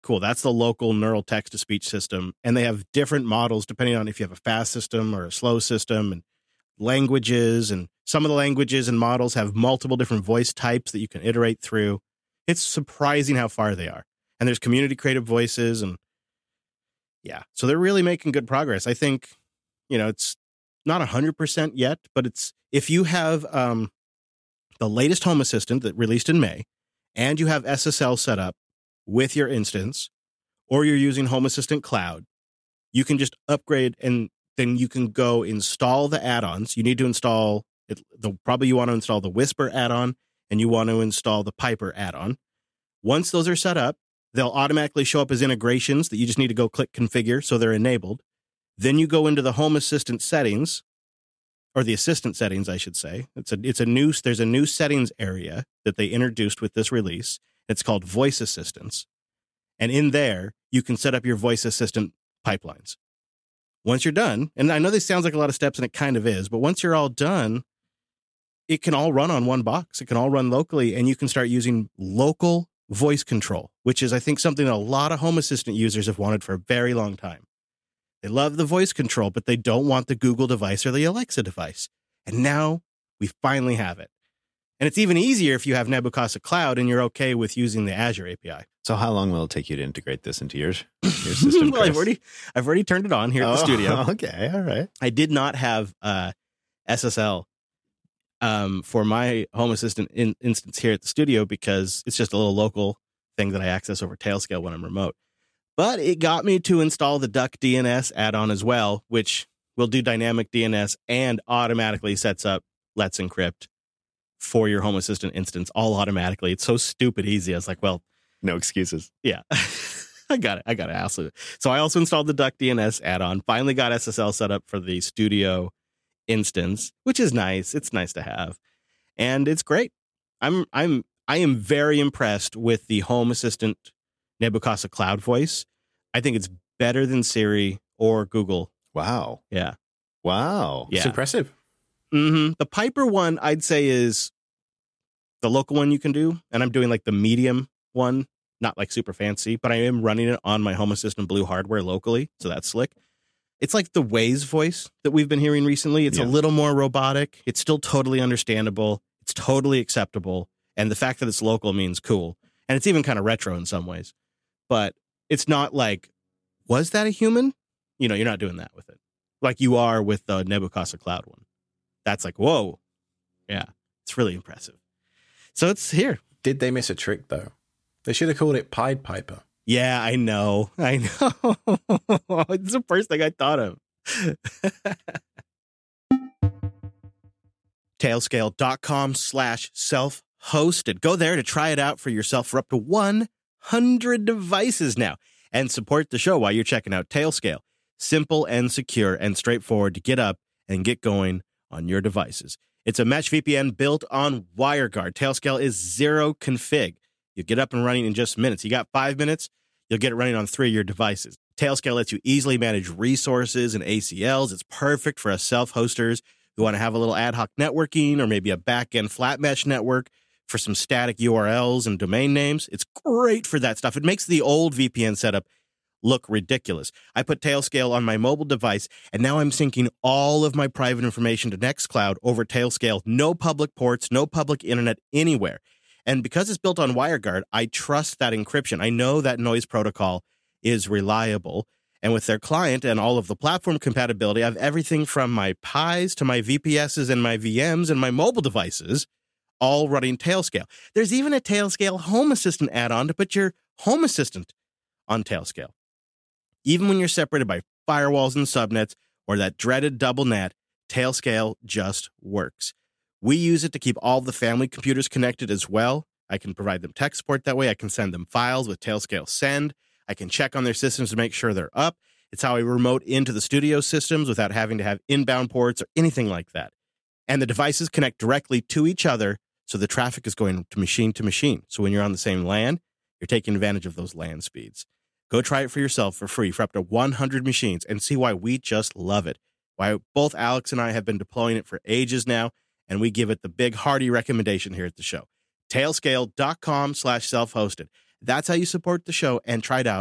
Cool. That's the local neural text-to-speech system. And they have different models depending on if you have a fast system or a slow system, and languages. And some of the languages and models have multiple different voice types that you can iterate through. It's surprising how far they are. And there's community-created voices. And yeah, so they're really making good progress. I think, it's not 100% yet, but it's, if you have the latest Home Assistant that released in May, and you have SSL set up with your instance, or you're using Home Assistant Cloud, you can just upgrade, and then you can go install the add-ons. You need to install it. Probably you want to install the Whisper add-on, and you want to install the Piper add-on. Once those are set up, they'll automatically show up as integrations that you just need to go click configure so they're enabled. Then you go into the Home Assistant settings, or the assistant settings, I should say. There's a new settings area that they introduced with this release. It's called Voice Assistance. And in there, you can set up your voice assistant pipelines. Once you're done, and I know this sounds like a lot of steps, and it kind of is, but once you're all done, it can all run on one box. It can all run locally, and you can start using local voice control, which is, I think, something that a lot of Home Assistant users have wanted for a very long time. They love the voice control, but they don't want the Google device or the Alexa device. And now we finally have it. And it's even easier if you have Nebuchadnezzar Cloud and you're okay with using the Azure API. So how long will it take you to integrate this into your system? Well, I've already turned it on here at the studio. Okay, all right. I did not have SSL for my Home Assistant instance here at the studio because it's just a little local thing that I access over Tailscale when I'm remote. But it got me to install the Duck DNS add-on as well, which will do dynamic DNS and automatically sets up Let's Encrypt for your Home Assistant instance all automatically. It's so stupid easy. I was like, well, no excuses. Yeah, I got it. Absolutely. So I also installed the Duck DNS add-on. Finally got SSL set up for the studio instance, which is nice. It's nice to have, and it's great. I am very impressed with the Home Assistant Nebuchadnezzar Cloud voice. I think it's better than Siri or Google. Wow. Yeah. Wow. Yeah. It's impressive. Mm-hmm. The Piper one, I'd say, is the local one you can do. And I'm doing like the medium one, not like super fancy, but I am running it on my Home Assistant Blue hardware locally. So that's slick. It's like the Waze voice that we've been hearing recently. It's a little more robotic. It's still totally understandable. It's totally acceptable. And the fact that it's local means cool. And it's even kind of retro in some ways. But it's not like, was that a human? You're not doing that with it. Like you are with the Nebuchadnezzar Cloud one. That's like, whoa. Yeah, it's really impressive. So it's here. Did they miss a trick, though? They should have called it Pied Piper. Yeah, I know. It's the first thing I thought of. Tailscale.com/self-hosted. Go there to try it out for yourself for up to 100 devices now. And support the show while you're checking out Tailscale. Simple and secure and straightforward to get up and get going on your devices. It's a mesh VPN built on WireGuard. Tailscale is zero config. You'll get up and running in just minutes. You got 5 minutes, you'll get it running on 3 of your devices. Tailscale lets you easily manage resources and ACLs. It's perfect for us self-hosters who want to have a little ad hoc networking or maybe a back-end flat mesh network for some static URLs and domain names. It's great for that stuff. It makes the old VPN setup look ridiculous. I put Tailscale on my mobile device, and now I'm syncing all of my private information to Nextcloud over Tailscale. No public ports, no public internet anywhere. And because it's built on WireGuard, I trust that encryption. I know that noise protocol is reliable. And with their client and all of the platform compatibility, I have everything from my Pis to my VPSs and my VMs and my mobile devices all running Tailscale. There's even a Tailscale Home Assistant add-on to put your Home Assistant on Tailscale. Even when you're separated by firewalls and subnets or that dreaded double net, Tailscale just works. We use it to keep all the family computers connected as well. I can provide them tech support that way. I can send them files with Tailscale Send. I can check on their systems to make sure they're up. It's how I remote into the studio systems without having to have inbound ports or anything like that. And the devices connect directly to each other, so the traffic is going to machine. So when you're on the same LAN, you're taking advantage of those LAN speeds. Go try it for yourself for free for up to 100 machines and see why we just love it. Why both Alex and I have been deploying it for ages now, and we give it the big hearty recommendation here at the show. Tailscale.com/self-hosted. That's how you support the show and try it out